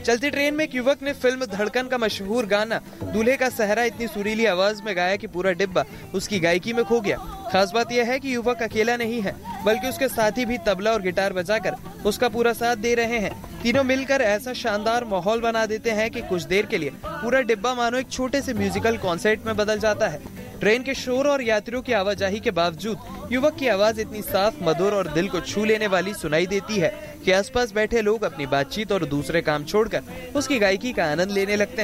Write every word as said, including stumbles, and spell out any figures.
चलती ट्रेन में एक युवक ने फिल्म धड़कन का मशहूर गाना दूल्हे का सहरा इतनी सुरीली आवाज में गाया कि पूरा डिब्बा उसकी गायकी में खो गया। खास बात यह है कि युवक अकेला नहीं है, बल्कि उसके साथी भी तबला और गिटार बजाकर उसका पूरा साथ दे रहे हैं। तीनों मिलकर ऐसा शानदार माहौल बना देते हैं कि कुछ देर के लिए पूरा डिब्बा मानो एक छोटे से म्यूजिकल कॉन्सर्ट में बदल जाता है। ट्रेन के शोर और यात्रियों की आवाजाही के बावजूद युवक की आवाज इतनी साफ, मधुर और दिल को छू लेने वाली सुनाई देती है कि आसपास बैठे लोग अपनी बातचीत और दूसरे काम छोड़कर उसकी गायकी का आनंद लेने लगते हैं।